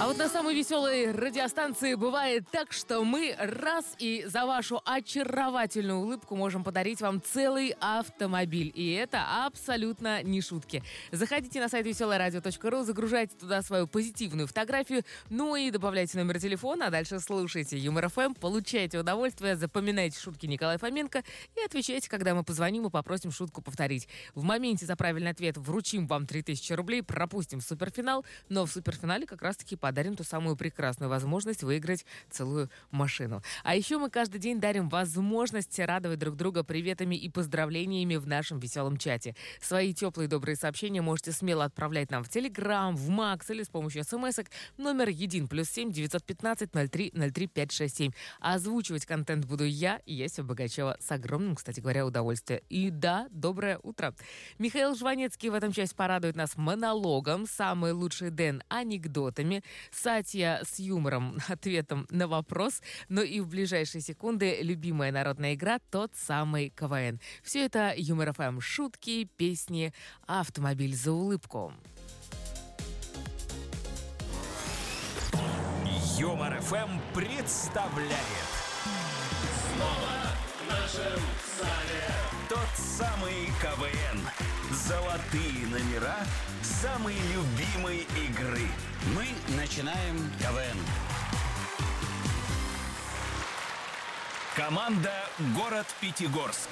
А вот на самой веселой радиостанции бывает так, что мы раз и за вашу очаровательную улыбку можем подарить вам целый автомобиль. И это абсолютно не шутки. Заходите на сайт веселорадио.ру, загружайте туда свою позитивную фотографию, ну и добавляйте номер телефона, а дальше слушайте Юмор ФМ, получайте удовольствие, запоминайте шутки Николая Фоменко и отвечайте, когда мы позвоним и попросим шутку повторить. В моменте за правильный ответ вручим вам 3000 рублей, пропустим в суперфинал, но в суперфинале как раз-таки подарим ту самую прекрасную возможность выиграть целую машину. А еще мы каждый день дарим возможность радовать друг друга приветами и поздравлениями в нашем веселом чате. Свои теплые добрые сообщения можете смело отправлять нам в Телеграм, в Макс или с помощью смс-ок номер 1 +7 915 03 03 567. А озвучивать контент буду я и Яся Богачева с огромным, кстати говоря, удовольствием. И да, доброе утро. Михаил Жванецкий в этом часе порадует нас монологом, самый лучший Дэн анекдотами, Сатья с юмором, ответом на вопрос, но и в ближайшие секунды любимая народная игра «Тот самый КВН». Все это Юмор ФМ, шутки, песни, автомобиль за улыбку. Юмор ФМ представляет Снова в нашем зале тот самый КВН. Золотые номера самой любимой игры. Мы начинаем КВН. Команда «Город Пятигорск».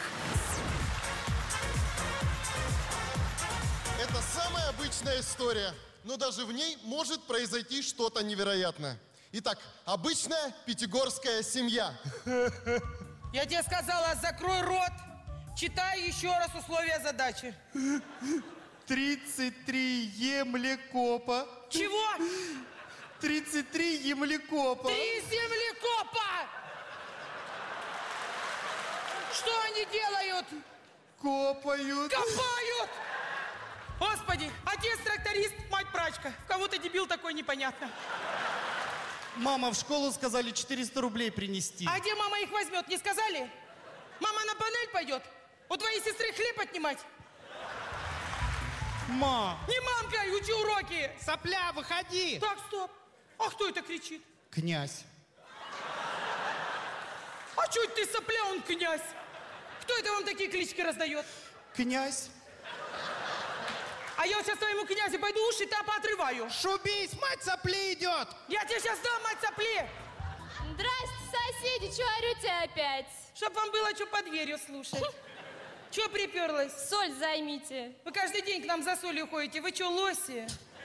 Это самая обычная история, но даже в ней может произойти что-то невероятное. Итак, обычная пятигорская семья. Я тебе сказала, закрой рот. Читай еще раз условия задачи. 33 емлекопа. Чего? 33 емлекопа. 3 землекопа! Что они делают? Копают. Копают! Господи, отец тракторист, мать прачка. В кого ты дебил такой, непонятно. Мама, в школу сказали 400 рублей принести. А где мама их возьмет, не сказали? Мама на панель пойдет? У твоей сестры хлеб отнимать? Ма. Не мамкай, учи уроки. Сопля, выходи. Так, стоп. А кто это кричит? Князь. А чё это ты сопля, он князь? Кто это вам такие клички раздает? Князь. А я вот сейчас твоему князю пойду уши-то поотрываю. Шубись, мать сопли идет. Я тебе сейчас дам, мать сопли. Здрасте, соседи, чё орёте опять? Чтоб вам было что под дверью слушать. Чё приперлась? Соль займите. Вы каждый день к нам за солью ходите. Вы чё, лоси?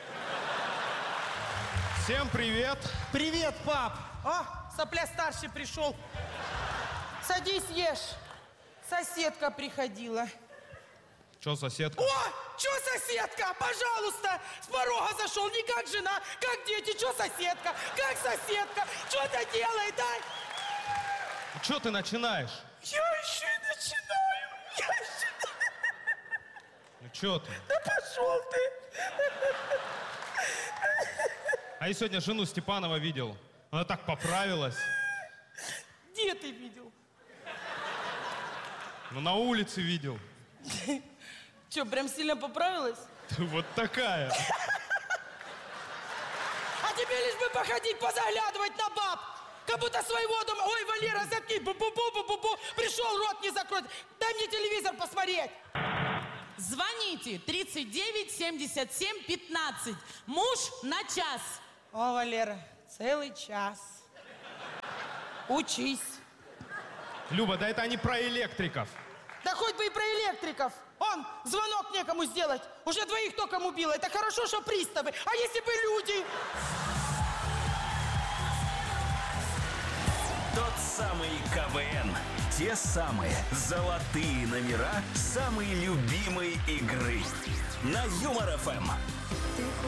Всем привет! Привет, пап. А, сопля старший пришел. Садись, ешь. Соседка приходила. Че, соседка? О, чё соседка? Пожалуйста, с порога зашел. Не как жена, как дети. Чё соседка? Как соседка? Что-то делает, а? Че ты начинаешь? Я еще и начинаю. Я еще... Ну че ты? Да пошел ты. А я сегодня жену Степанова видел. Она так поправилась. Где ты видел? Ну на улице видел. Че, прям сильно поправилась? Вот такая. А тебе лишь бы походить, позаглядывать на баб. Как будто своего дома. Ой, Валера, заткни. Бу-бу-бу-бу-бу-бу. Пришел, рот не закроет. Дай мне телевизор посмотреть. Звоните 39 77 15. Муж на час. О, Валера, целый час. Учись. Люба, да это они про электриков. Да хоть бы и про электриков. Он, звонок некому сделать. Уже двоих током убило. Это хорошо, что приставы. А если бы люди? Тот самый КВН. Те самые золотые номера самой любимой игры. На Юмор ФМ.